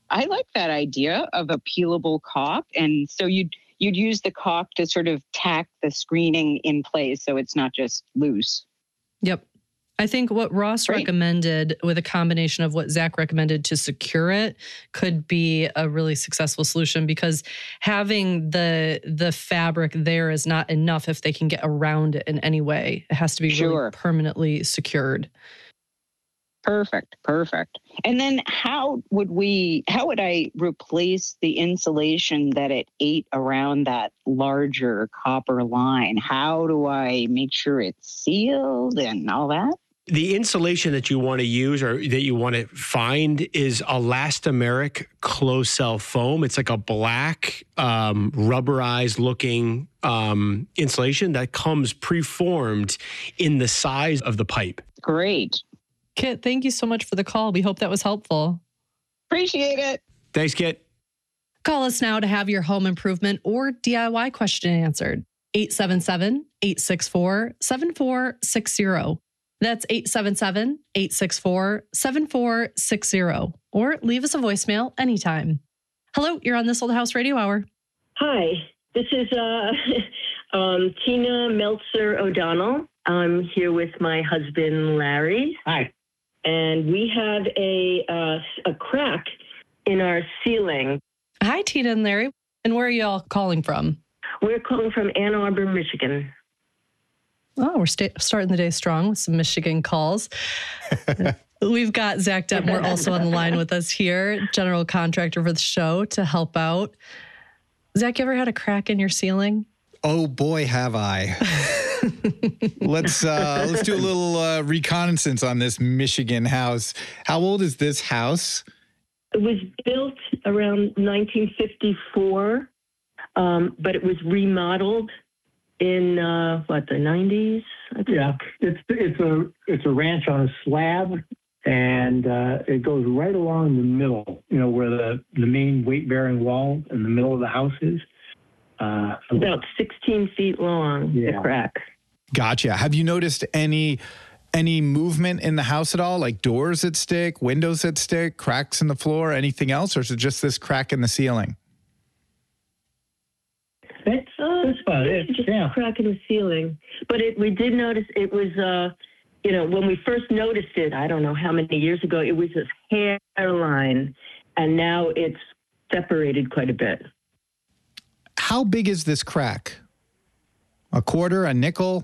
I like that idea of a peelable caulk. And so you'd use the caulk to sort of tack the screening in place so it's not just loose. Yep. I think what Ross recommended with a combination of what Zach recommended to secure it could be a really successful solution, because having the fabric there is not enough if they can get around it in any way. It has to be really permanently secured. Perfect. And then how would I replace the insulation that it ate around that larger copper line? How do I make sure it's sealed and all that? The insulation that you want to use or that you want to find is elastomeric closed cell foam. It's like a black rubberized looking insulation that comes preformed in the size of the pipe. Great. Kit, thank you so much for the call. We hope that was helpful. Appreciate it. Thanks, Kit. Call us now to have your home improvement or DIY question answered. 877-864-7460. That's 877-864-7460. Or leave us a voicemail anytime. Hello, you're on This Old House Radio Hour. Hi, this is Tina Meltzer O'Donnell. I'm here with my husband, Larry. Hi. And we have a crack in our ceiling. Hi, Tina and Larry. And where are you all calling from? We're calling from Ann Arbor, Michigan. Oh, we're starting the day strong with some Michigan calls. We've got Zach Detmore also on the line with us here, general contractor for the show, to help out. Zach, you ever had a crack in your ceiling? Oh boy, have I. Let's do a little reconnaissance on this Michigan house. How old is this house? It was built around 1954, but it was remodeled in the 90s. Yeah, it's a ranch on a slab, and it goes right along the middle. You know where the main weight-bearing wall in the middle of the house is. About 16 feet long. The crack. Gotcha. Have you noticed any movement in the house at all? Like doors that stick, windows that stick, cracks in the floor, anything else? Or is it just this crack in the ceiling? That's about it. Just a crack in the ceiling. But we did notice it was, when we first noticed it, I don't know how many years ago, it was a hairline, and now it's separated quite a bit. How big is this crack? A quarter, a nickel?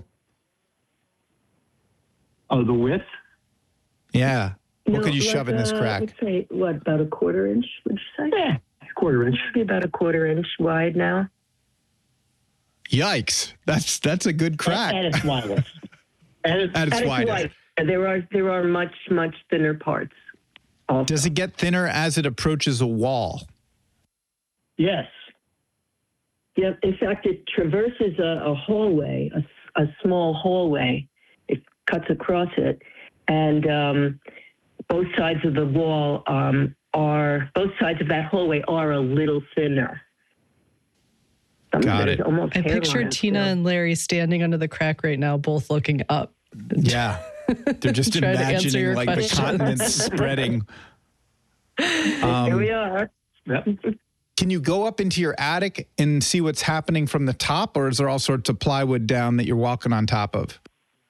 Oh, the width? Yeah. What could you shove in this crack? I'd say, about a quarter inch, would you say? Yeah, a quarter inch. Maybe about a quarter inch wide now. Yikes. That's a good crack. At its widest. At its widest. There are much, much thinner parts also. Does it get thinner as it approaches a wall? Yes. Yeah, in fact, it traverses a hallway, a small hallway. It cuts across it, and both sides of the wall both sides of that hallway are a little thinner. Got it. I picture Tina and Larry standing under the crack right now, both looking up. Yeah. They're just imagining like the continents spreading. Here we are. Yep. Can you go up into your attic and see what's happening from the top, or is there all sorts of plywood down that you're walking on top of?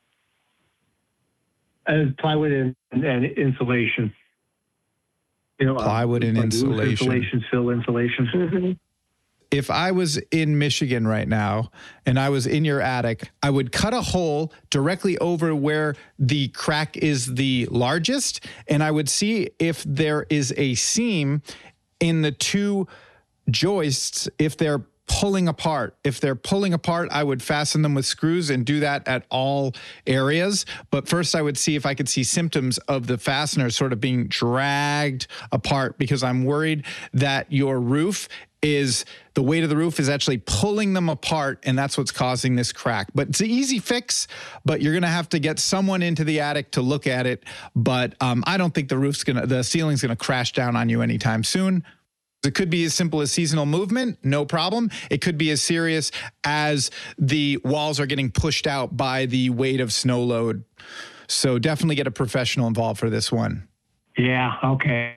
Plywood and insulation. Plywood and insulation. Insulation, fill insulation. Mm-hmm. If I was in Michigan right now and I was in your attic, I would cut a hole directly over where the crack is the largest, and I would see if there is a seam in the two joists if they're pulling apart. If they're pulling apart, I would fasten them with screws and do that at all areas. But first I would see if I could see symptoms of the fastener sort of being dragged apart, because I'm worried that your roof the weight of the roof is actually pulling them apart, and that's what's causing this crack. But it's an easy fix, but you're going to have to get someone into the attic to look at it. But I don't think the ceiling's going to crash down on you anytime soon. It could be as simple as seasonal movement, no problem. It could be as serious as the walls are getting pushed out by the weight of snow load. So definitely get a professional involved for this one. Yeah, okay.